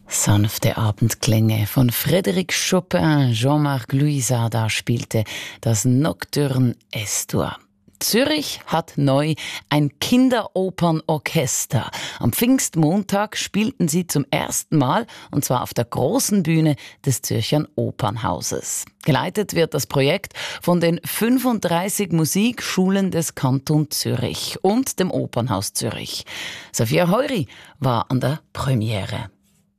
Sanfte Abendklänge von Frédéric Chopin. Jean-Marc Louisada spielte das Nocturne Estua. Zürich hat neu ein Kinderopernorchester. Am Pfingstmontag spielten sie zum ersten Mal, und zwar auf der großen Bühne des Zürcher Opernhauses. Geleitet wird das Projekt von den 35 Musikschulen des Kantons Zürich und dem Opernhaus Zürich. Sophia Heury war an der Premiere.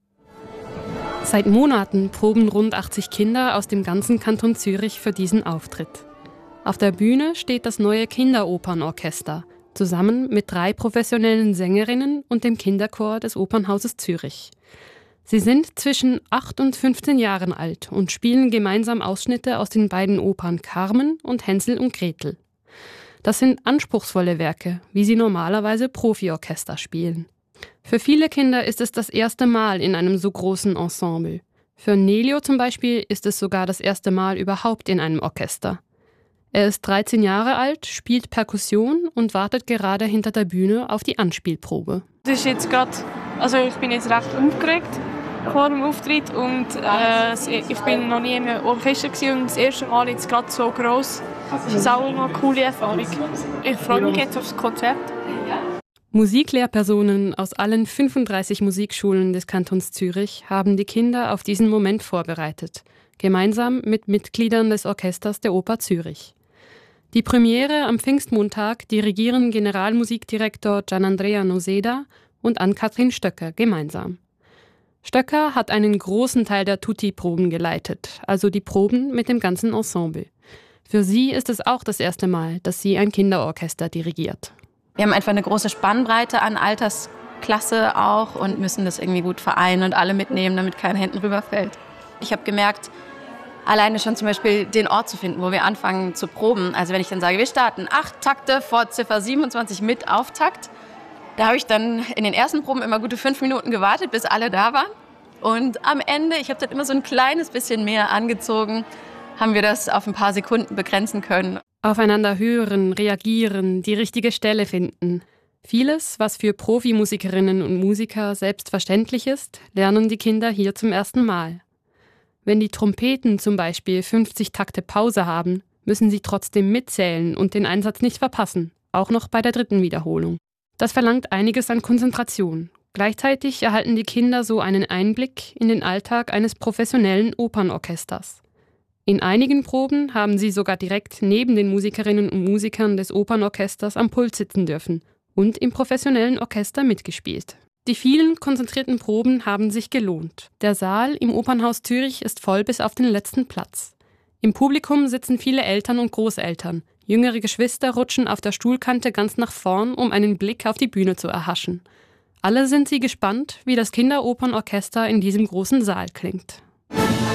Seit Monaten proben rund 80 Kinder aus dem ganzen Kanton Zürich für diesen Auftritt. Auf der Bühne steht das neue Kinderopernorchester, zusammen mit 3 professionellen Sängerinnen und dem Kinderchor des Opernhauses Zürich. Sie sind zwischen 8 und 15 Jahren alt und spielen gemeinsam Ausschnitte aus den beiden Opern Carmen und Hänsel und Gretel. Das sind anspruchsvolle Werke, wie sie normalerweise Profiorchester spielen. Für viele Kinder ist es das erste Mal in einem so großen Ensemble. Für Nelio zum Beispiel ist es sogar das erste Mal überhaupt in einem Orchester. Er ist 13 Jahre alt, spielt Perkussion und wartet gerade hinter der Bühne auf die Anspielprobe. Das ist jetzt ich bin jetzt recht aufgeregt vor dem Auftritt und ich bin noch nie im Orchester und das erste Mal jetzt gerade so gross. Das ist auch eine coole Erfahrung. Ich freue mich jetzt aufs Konzert. Musiklehrpersonen aus allen 35 Musikschulen des Kantons Zürich haben die Kinder auf diesen Moment vorbereitet, gemeinsam mit Mitgliedern des Orchesters der Oper Zürich. Die Premiere am Pfingstmontag dirigieren Generalmusikdirektor Gianandrea Noseda und Ann-Kathrin Stöcker gemeinsam. Stöcker hat einen großen Teil der Tutti-Proben geleitet, also die Proben mit dem ganzen Ensemble. Für sie ist es auch das erste Mal, dass sie ein Kinderorchester dirigiert. Wir haben einfach eine große Spannbreite an Altersklasse auch und müssen das irgendwie gut vereinen und alle mitnehmen, damit keiner hinten rüberfällt. Ich habe gemerkt, alleine schon zum Beispiel den Ort zu finden, wo wir anfangen zu proben. Also wenn ich dann sage, wir starten 8 Takte vor Ziffer 27 mit Auftakt, da habe ich dann in den ersten Proben immer gute 5 Minuten gewartet, bis alle da waren. Und am Ende, ich habe dann immer so ein kleines bisschen mehr angezogen, haben wir das auf ein paar Sekunden begrenzen können. Aufeinander hören, reagieren, die richtige Stelle finden. Vieles, was für Profimusikerinnen und Musiker selbstverständlich ist, lernen die Kinder hier zum ersten Mal. Wenn die Trompeten zum Beispiel 50 Takte Pause haben, müssen sie trotzdem mitzählen und den Einsatz nicht verpassen, auch noch bei der 3. Wiederholung. Das verlangt einiges an Konzentration. Gleichzeitig erhalten die Kinder so einen Einblick in den Alltag eines professionellen Opernorchesters. In einigen Proben haben sie sogar direkt neben den Musikerinnen und Musikern des Opernorchesters am Pult sitzen dürfen und im professionellen Orchester mitgespielt. Die vielen konzentrierten Proben haben sich gelohnt. Der Saal im Opernhaus Zürich ist voll bis auf den letzten Platz. Im Publikum sitzen viele Eltern und Großeltern. Jüngere Geschwister rutschen auf der Stuhlkante ganz nach vorn, um einen Blick auf die Bühne zu erhaschen. Alle sind sie gespannt, wie das Kinderopernorchester in diesem großen Saal klingt.